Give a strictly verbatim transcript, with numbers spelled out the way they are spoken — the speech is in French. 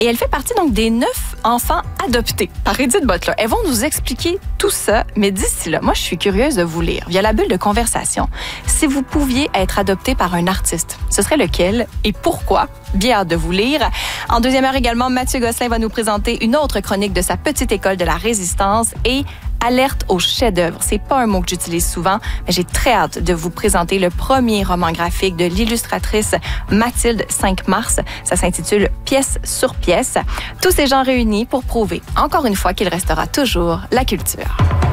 Et elle fait partie donc des neuf enfants adoptés par Edith Butler. Elles vont nous expliquer tout ça, mais d'ici là, moi, je suis curieuse de vous lire, via la bulle de conversation, si vous pouviez être adopté par un artiste, ce serait lequel et pourquoi? Bien hâte de vous lire. En deuxième heure également, Mathieu Gosselin va nous présenter une autre chronique de sa petite école de la Résistance et alerte au chef-d'œuvre. C'est pas un mot que j'utilise souvent, mais j'ai très hâte de vous présenter le premier roman graphique de l'illustratrice Mathilde cinq mars. Ça s'intitule Pièce sur pièce. Tous ces gens réunis pour prouver, encore une fois, qu'il restera toujours la culture.